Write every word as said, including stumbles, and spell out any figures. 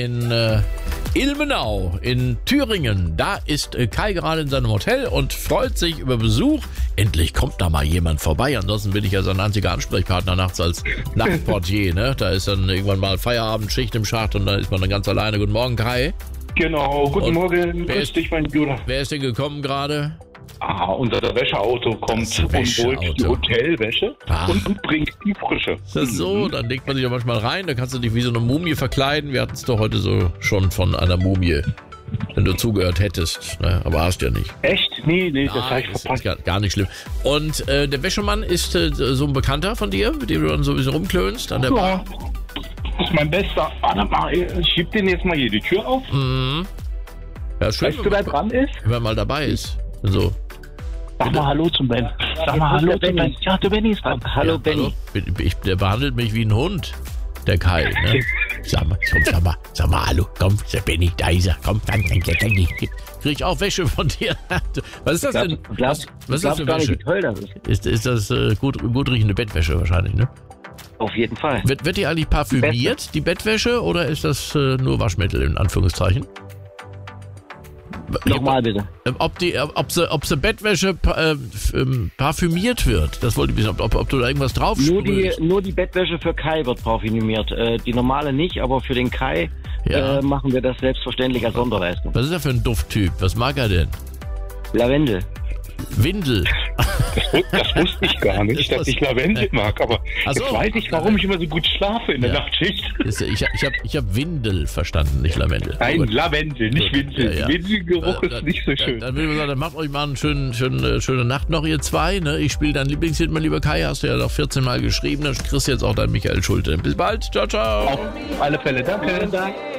in äh, Ilmenau in Thüringen. Da ist äh, Kai gerade in seinem Hotel und freut sich über Besuch. Endlich kommt da mal jemand vorbei. Ansonsten bin ich ja sein einziger Ansprechpartner nachts als Nachtportier. Ne? Da ist dann irgendwann mal Feierabendschicht im Schacht und dann ist man dann ganz alleine. Guten Morgen, Kai. Genau, guten Und Morgen, wer grüß ist- dich, mein Bruder. Wer ist denn gekommen gerade? Ah, unser Wäscheauto kommt Das und holt die Wäscheauto. Hotelwäsche Ah. und, und bringt die frische. Ist das so? Dann legt man sich ja manchmal rein, da kannst du dich wie so eine Mumie verkleiden. Wir hatten es doch heute so schon von einer Mumie, wenn du zugehört hättest. Ne? Aber hast ja nicht. Echt? Nee, nee, das Ah, habe ich ist, ist verpasst. gar, gar nicht schlimm. Und äh, der Wäschemann ist äh, so ein Bekannter von dir, mit dem du dann so ein bisschen rumklönst an der Bar? Ja, das ist mein Bester. Warte mal, ich schieb den jetzt mal hier die Tür auf. Mhm. Ja, schön, Weißt du, wenn wer man, dran ist? wenn man mal dabei ist. So. Sag mal Hallo zum Ben. Sag mal Hallo zum Ben. Ja, der Benny ist dran. Hallo Ja, Benny. hallo? Ich, der behandelt mich wie ein Hund, der Kai. Ne? Sag mal, komm, sag mal, sag mal, hallo, komm, der Benny, da ist er, komm, dann, dann, dann, dann. Krieg ich auch Wäsche von dir? Was ist das denn? Du glaubst, Was ist du das für glaubst gar nicht, Wäsche? wie toll das ist. Ist, ist das äh, gut, gut riechende Bettwäsche wahrscheinlich, ne? Auf jeden Fall. Wird, wird die eigentlich parfümiert, die Bettwäsche, oder ist das äh, nur Waschmittel, in Anführungszeichen? Nochmal bitte. Ähm, Ob die, äh, ob sie, ob sie Bettwäsche pa- äh, f- ähm, parfümiert wird, das wollte ich wissen, ob, ob, ob du da irgendwas drauf Nur die, sprühst. nur die Bettwäsche für Kai wird parfümiert. Äh, die normale nicht, aber für den Kai Ja. äh, machen wir das selbstverständlich als Sonderleistung. Was ist er für ein Dufttyp? Was mag er denn? Lavendel. Windel. Das wusste ich gar nicht, Das dass ich Lavendel mag, aber Ach so. jetzt weiß ich, warum ich immer so gut schlafe in der Ja. Nachtschicht. Ist, ich ich habe ich hab Windel verstanden, nicht Lavendel. Nein, Gut. Lavendel, nicht Gut. Windel. Ja, ja. Windelgeruch Äh, ist dann- nicht so Dann, schön. dann würde ich sagen, dann macht euch mal eine schöne, schöne, schöne Nacht noch, ihr zwei. Ne? Ich spiele dein Lieblingshit, mein lieber Kai, hast du ja noch vierzehn Mal geschrieben. Dann kriegst du jetzt auch dein Michael Schulte. Bis bald. Ciao, ciao. Auf alle Fälle, danke. Vielen Dank.